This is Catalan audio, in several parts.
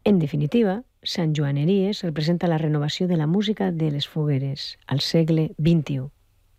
En definitiva, Sant Joaneries representa la renovació de la música de les fogueres al segle XXI.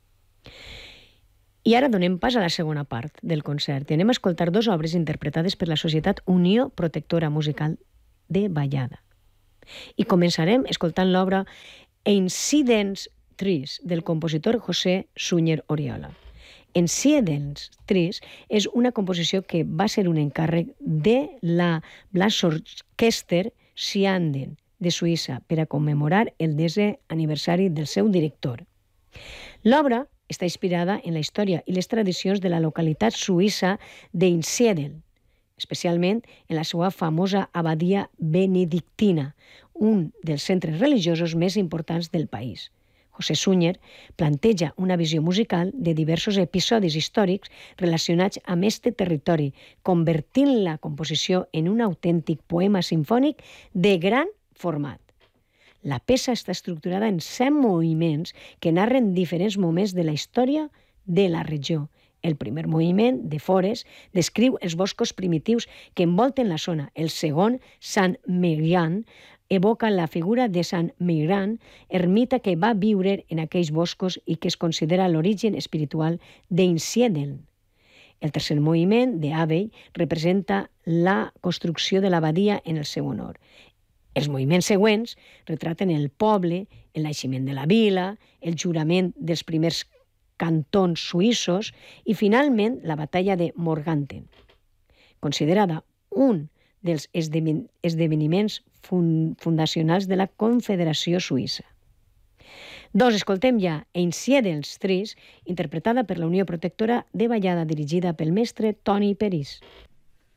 I ara donem pas a la segona part del concert i anem a escoltar dues obres interpretades per la Societat Unió Protectora Musical de Vallada. I començarem escoltant l'obra Incidents Tris del compositor José Súñer Oriola. Incidents Tris és una composició que va ser un encàrrec de la Blasorchester Sianden de Suïssa per a commemorar el 10è aniversari del seu director. L'obra està inspirada en la història i les tradicions de la localitat suïssa d'Einsiedel, especialment en la seva famosa abadia benedictina, un dels centres religiosos més importants del país. José Súñer planteja una visió musical de diversos episodis històrics relacionats amb este territori, convertint la composició en un autèntic poema simfònic de gran format. La peça està estructurada en 7 moviments que narren diferents moments de la història de la regió. El primer moviment, de Fores, descriu els boscos primitius que envolten la zona. El segon, Sant Migran, evoca la figura de Sant Migran, ermita que va viure en aquells boscos i que es considera l'origen espiritual d'Einsiedel. El tercer moviment, de Abbey, representa la construcció de l'abadia en el seu honor. Els moviments següents retraten el poble, el naixement de la vila, el jurament dels primers cantons suïssos i, finalment, la batalla de Morganten, considerada un dels esdeveniments fundacionals de la Confederació Suïssa. Doncs escoltem ja Einsiedels Tris, interpretada per la Unió Protectora de Vallada, dirigida pel mestre Toni Peris.